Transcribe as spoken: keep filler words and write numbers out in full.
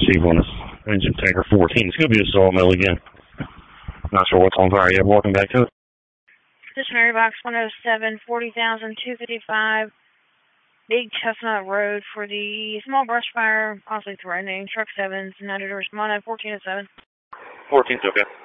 received on this engine tanker fourteen. It's going to be a sawmill again. Not sure what's on fire yet. Welcome back to it. Stationary box one oh seven, forty thousand two fifty-five, Big Chestnut Road for the small brush fire, possibly threatening. Truck seven's ninety to respond at fourteen oh seven. fourteen's okay.